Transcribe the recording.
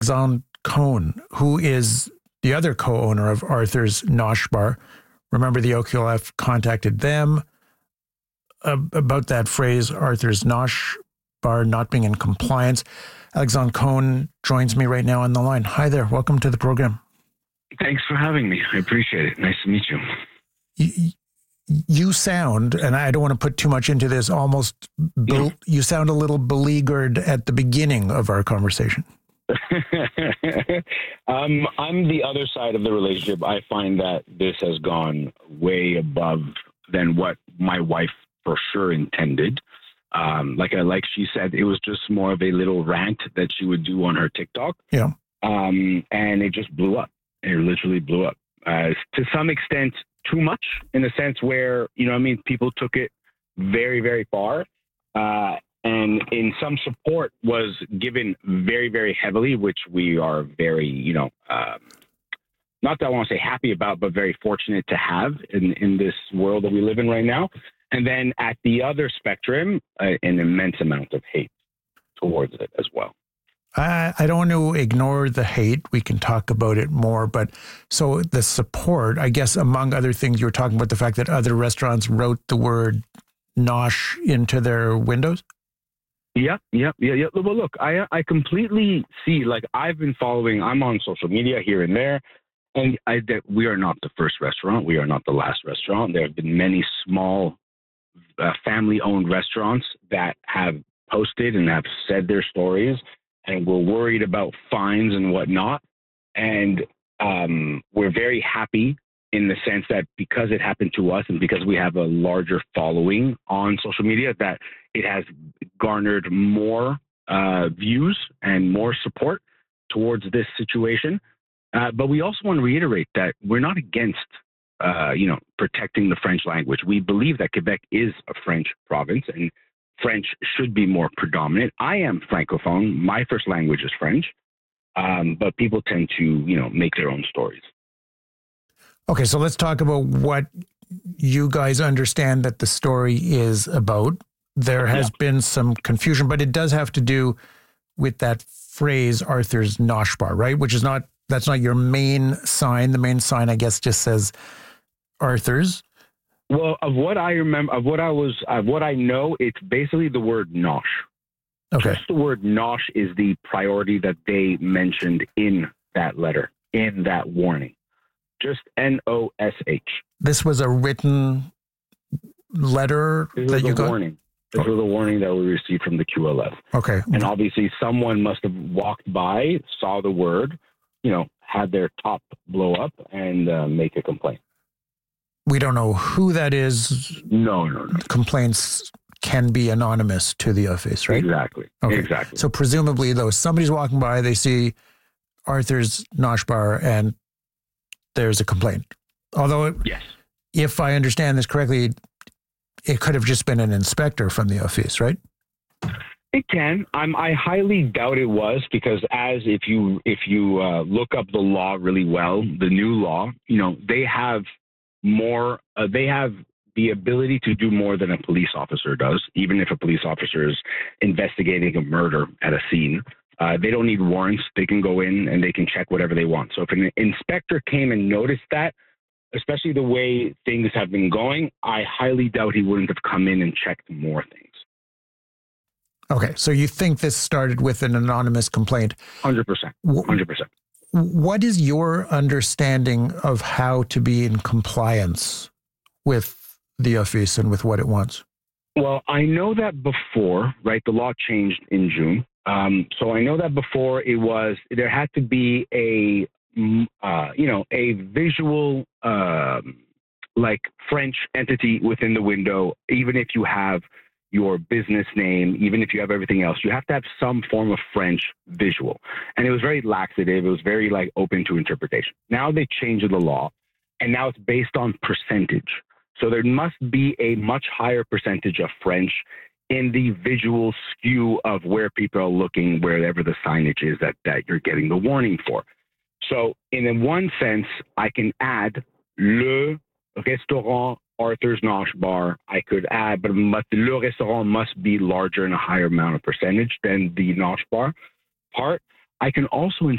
Alexandre Cohn, who is the other co-owner of Arthur's Nosh Bar. Remember, the OQLF contacted them about that phrase, Arthur's Nosh Bar not being in compliance. Alexandre Cohn joins me right now on the line. Hi there. Welcome to the program. Thanks for having me. I appreciate it. Nice to meet you. You sound, and I don't want to put too much into this, you sound a little beleaguered at the beginning of our conversation. I'm the other side of the relationship. I find that this has gone way above than what my wife for sure intended. Like she said, it was just more of a little rant that she would do on her TikTok. Yeah. And it just blew up. It literally blew up. To some extent, too much, in a sense where, people took it very, very far. And in some support was given very, very heavily, which we are very, not that I want to say happy about, but very fortunate to have in this world that we live in right now. And then at the other spectrum, an immense amount of hate towards it as well. I don't want to ignore the hate. We can talk about it more. But so the support, I guess, among other things, you were talking about the fact that other restaurants wrote the word nosh into their windows? Yeah. Well, look, I completely see, I've been following, I'm on social media here and there, and that we are not the first restaurant. We are not the last restaurant. There have been many small family-owned restaurants that have posted and have said their stories, and we're worried about fines and whatnot. And we're very happy in the sense that because it happened to us and because we have a larger following on social media, that it has garnered more views and more support towards this situation. But we also want to reiterate that we're not against, protecting the French language. We believe that Quebec is a French province and French should be more predominant. I am Francophone. My first language is French, but people tend to, make their own stories. Okay, so let's talk about what you guys understand that the story is about. There has been some confusion, but it does have to do with that phrase, Arthur's Nosh Bar, right? That's not your main sign. The main sign, I guess, just says Arthur's. Well, of what I remember, of what I know, it's basically the word nosh. Okay. Just the word nosh is the priority that they mentioned in that letter, in that warning. Just NOSH. This was a written letter that you got? Warning. This was a warning that we received from the QLF. Okay. And obviously someone must have walked by, saw the word, had their top blow up and make a complaint. We don't know who that is. No. Complaints can be anonymous to the office, right? Exactly. Okay. Exactly. So presumably, though, somebody's walking by, they see Arthur's Nosh Bar, and there's a complaint. Although, yes, if I understand this correctly, it could have just been an inspector from the office, right? It can. I highly doubt it was, because if you look up the law really well, the new law, they have more. They have the ability to do more than a police officer does, even if a police officer is investigating a murder at a scene. They don't need warrants. They can go in and they can check whatever they want. So if an inspector came and noticed that, especially the way things have been going, I highly doubt he wouldn't have come in and checked more things. Okay, so you think this started with an anonymous complaint? 100%. 100%. What is your understanding of how to be in compliance with the office and with what it wants? Well, I know that before, right, the law changed in June. So I know that before there had to be a visual, French entity within the window, even if you have your business name, even if you have everything else, you have to have some form of French visual. And it was very laxative. It was very open to interpretation. Now they changed the law, and now it's based on percentage. So there must be a much higher percentage of French in the visual skew of where people are looking, wherever the signage is that you're getting the warning for. So in one sense, I can add le restaurant Arthur's Nosh Bar. I could add, but le restaurant must be larger and a higher amount of percentage than the Nosh Bar part. I can also